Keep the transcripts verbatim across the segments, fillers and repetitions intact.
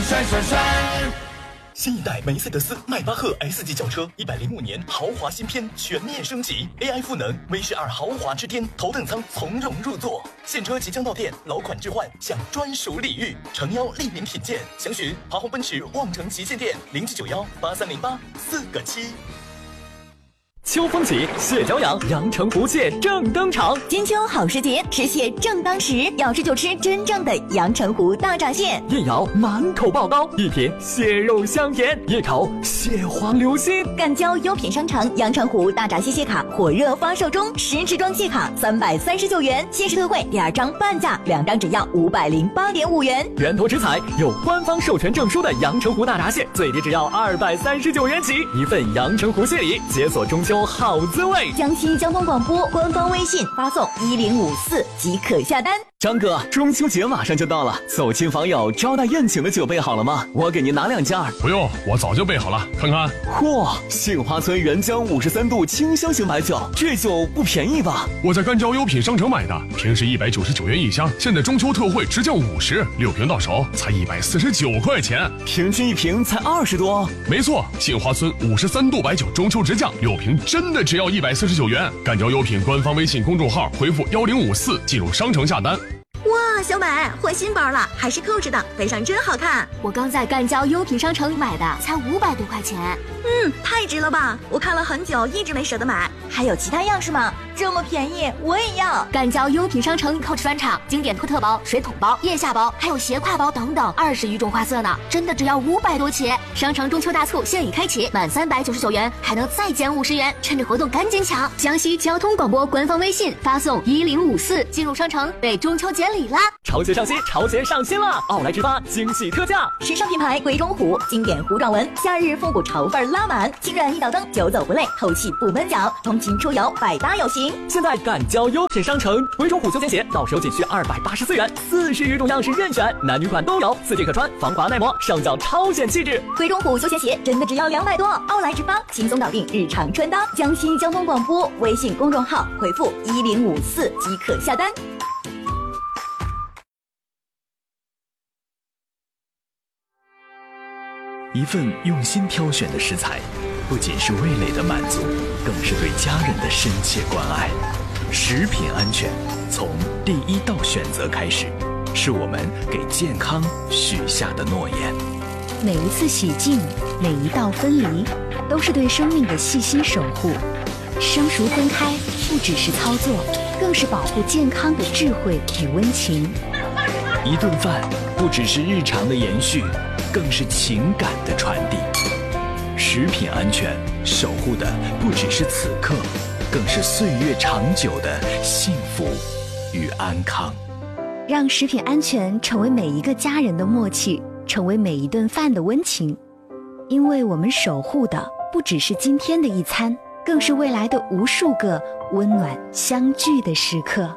闪闪闪。 新一代梅赛德斯迈巴赫 S 级轿车，一百零五年豪华新篇全面升级 ，A I 赋能 V 十二豪华之巅，头等舱从容入座。现车即将到店，老款置换享专属礼遇，诚邀莅临品鉴。详询华宏奔驰望城旗舰店零七九幺八三零八四个七。 秋风起，蟹脚痒，阳澄湖蟹正登场。 金秋好时节，吃蟹正当时，要吃就吃真正的阳澄湖大闸蟹。 一咬满口爆膏，一品蟹肉香甜，一口蟹黄流心。 赣交优品商城阳澄湖大闸蟹蟹卡火热发售中，十支装蟹卡三百三十九元，限时特惠，第二张半价，两张只要五百零八点五元。 源头食材有官方授权证书的阳澄湖大闸蟹，最低只要二百三十九元起，一份阳澄湖蟹礼，解锁中秋好滋味。 江西交通广播官方微信发送一零五四即可下单。 张哥，中秋节马上就到了，走亲访友、招待宴请的酒备好了吗？我给您拿两件。 不用，我早就备好了，看看。 嚯，杏花村原浆五十三度清香型白酒，这酒不便宜吧？ 我在赣交优品商城买的，平时一百九十九元一箱，现在中秋特惠直降五十，六瓶到手才一百四十九块钱， 平均一瓶才二十多。 没错，杏花村五十三度白酒中秋直降，六瓶真的只要一百四十九元。赣交优品官方微信公众号回复幺零五四进入商城下单。 哇，小美换新包了，还是 Coach 的，背上真好看。 我刚在赣交优品商城买的，才五百多块钱。 嗯，太值了吧！我看了很久，一直没舍得买。还有其他样式吗？这么便宜，我也要。 赣交优品商城 Coach 专场，经典托特包、水桶包、腋下包，还有斜挎包等等，二十余种花色呢，真的只要五百多起。商城中秋大促现已开启，满三百九十九元还能再减五十元，趁着活动赶紧抢！江西交通广播官方微信发送一零五四进入商城，备中秋节礼啦！ 潮鞋上新，潮鞋上新了！奥莱直发惊喜特价， 时尚品牌贵中虎，经典糊状纹，夏日复古潮范拉满，轻软一脚蹬，久走不累，透气不闷脚，通勤出游百搭有型。 现在赣交优品商城，贵中虎休闲鞋到手仅需二百八十四元，四十余种样式任选，男女款都有，四季可穿，防滑耐磨，上脚超显气质。 贵中虎休闲鞋真的只要两百多，奥莱直发轻松搞定日常穿搭。江西交通广播微信公众号回复一零五四即可下单。 一份用心挑选的食材，不仅是味蕾的满足，更是对家人的深切关爱。食品安全从第一道选择开始，是我们给健康许下的诺言。 每一次洗净，每一道分离，都是对生命的细心守护。生熟分开不只是操作，更是保护健康的智慧与温情。 一顿饭不只是日常的延续，更是情感的传递。食品安全守护的不只是此刻，更是岁月长久的幸福与安康。 让食品安全成为每一个家人的默契，成为每一顿饭的温情。因为我们守护的不只是今天的一餐，更是未来的无数个温暖相聚的时刻。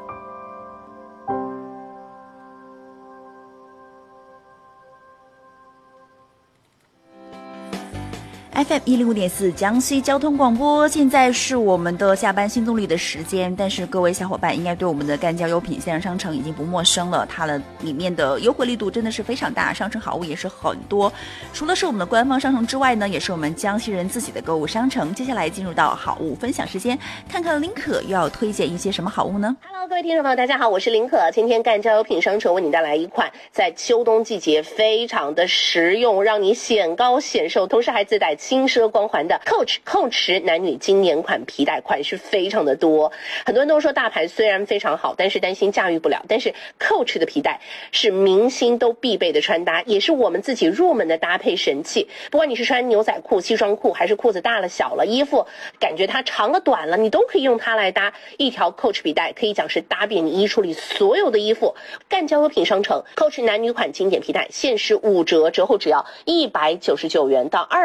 F M 一零五点四江西交通广播，现在是我们的下班新动力的时间。但是各位小伙伴应该对我们的赣交优品线上商城已经不陌生了，它的里面的优惠力度真的是非常大，商城好物也是很多。除了是我们的官方商城之外呢，也是我们江西人自己的购物商城。接下来进入到好物分享时间，看看林可又要推荐一些什么好物呢？ Hello， 各位听众朋友，大家好，我是林可。今天赣交优品商城为你带来一款在秋冬季节非常的实用，让你显高显瘦，同时还自带轻奢光环的 Coach 控驰男女经典款皮带，款式非常的多。很多人都说大牌虽然非常好，但是担心驾驭不了。但是 Coach 的皮带是明星都必备的穿搭，也是我们自己入门的搭配神器。不管你是穿牛仔裤、西装裤，还是裤子大了小了，衣服感觉它长了短了，你都可以用它来搭。一条 Coach 皮带可以讲是搭遍你衣橱里所有的衣服。赣交优品商城 Coach 男女款经典皮带限时五折，折后只要一百九十九元到二百九十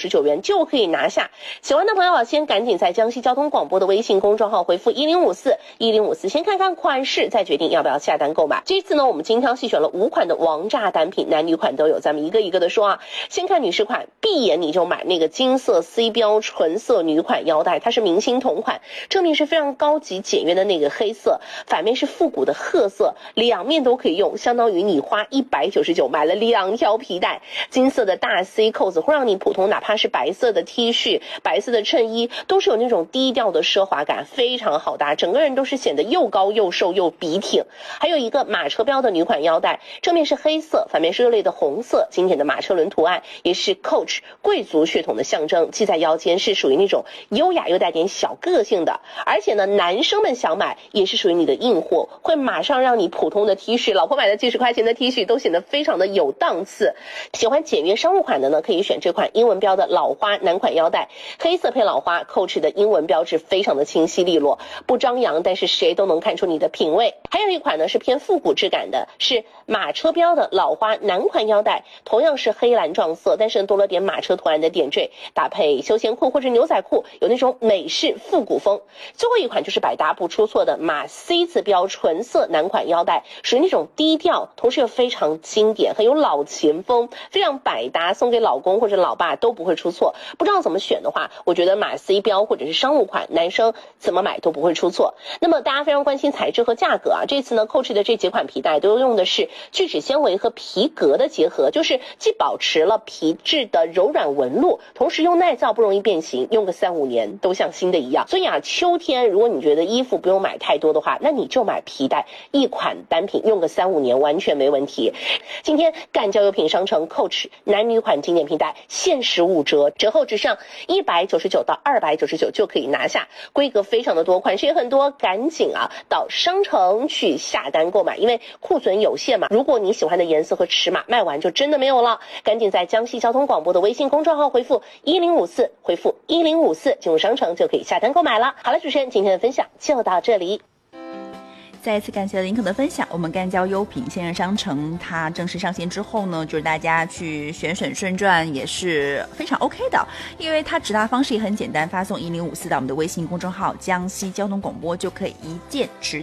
十九元就可以拿下。喜欢的朋友啊，先赶紧在江西交通广播的微信公众号回复一零五四一零五四，先看看款式，再决定要不要下单购买。这次呢，我们精挑细选了五款的王炸单品，男女款都有，咱们一个一个的说啊。先看女士款，闭眼你就买那个金色 C 标纯色女款腰带，它是明星同款，正面是非常高级简约的那个黑色，反面是复古的褐色，两面都可以用，相当于你花一百九十九买了两条皮带。金色的大 C 扣子会让你普通哪怕是白色的 T 恤、白色的衬衣都是有那种低调的奢华感，非常好搭，整个人都是显得又高又瘦又笔挺。还有一个马车标的女款腰带，正面是黑色，反面是热烈的红色，经典的马车轮图案，也是 Coach 贵族血统的象征，系在腰间是属于那种优雅又带点小个性的。而且呢，男生们想买也是属于你的硬货，会马上让你普通的 T 恤，老婆买的几十块钱的 T 恤都显得非常的有档次。喜欢简约商务款的呢，可以选这款英文标的老花男款腰带，黑色配老花 Coach 的英文标志非常的清晰利落，不张扬，但是谁都能看出你的品味。还有一款呢是偏复古质感的，是马车标的老花男款腰带，同样是黑蓝撞色，但是多了点马车图案的点缀，搭配休闲裤或者牛仔裤，有那种美式复古风。最后一款就是百搭不出错的马 C 字标纯色男款腰带，属于那种低调，同时又非常经典，很有老前锋，非常百搭，送给老公或者老爸都不会出错。不知道怎么选的话，我觉得马 C 标或者是商务款，男生怎么买都不会出错。那么大家非常关心材质和价格啊，这次呢 Coach 的这几款皮带都用的是聚酯纤维和皮革的结合，就是既保持了皮质的柔软纹路，同时又耐造不容易变形，用个三五年都像新的一样。所以啊，秋天如果你觉得衣服不用买太多的话，那你就买皮带，一款单品用个三五年完全没问题。今天干交友品商城 Coach 男女款经典皮带限时五折，折后只剩一百九十九到二百九十九就可以拿下，规格非常的多，款式也很多，赶紧啊到商城去下单购买，因为库存有限嘛，如果你喜欢的颜色和尺码卖完就真的没有了，赶紧在江西交通广播的微信公众号回复一零五四，回复一零五四进入商城就可以下单购买了。好了，主持人今天的分享就到这里。 再一次感谢林可的分享。我们干交优品线上商城它正式上线之后呢，就是大家去选选顺转也是非常 OK 的，因为它直达方式也很简单，发送一零五四到我们的微信公众号江西交通广播就可以一键直